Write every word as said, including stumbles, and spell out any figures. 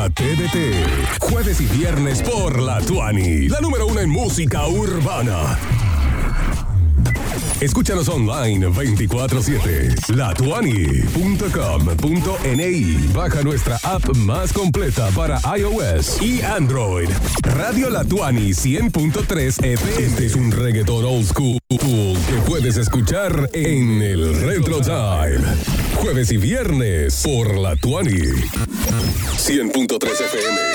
T D T, jueves y viernes por La Tuani, la número uno en música urbana. Escúchanos online veinticuatro siete, la tuani punto com punto ni. Baja nuestra app más completa para iOS y Android. Radio La Tuani cien punto tres F M. Este es un reggaetón old school que puedes escuchar en el Retro Time. Jueves y viernes por La Tuani cien punto tres F M.